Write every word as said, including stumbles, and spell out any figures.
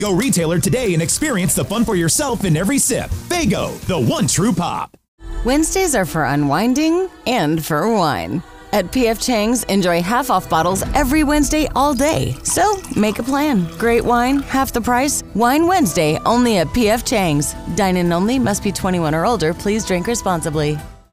Go retailer today and experience the fun for yourself in every sip. Faygo, the one true pop. Wednesdays are for unwinding and for wine. At P F Chang's, enjoy half-off bottles every Wednesday all day. So, make a plan. Great wine, half the price. Wine Wednesday, only at P F Chang's. Dine-in only, must be twenty-one or older. Please drink responsibly.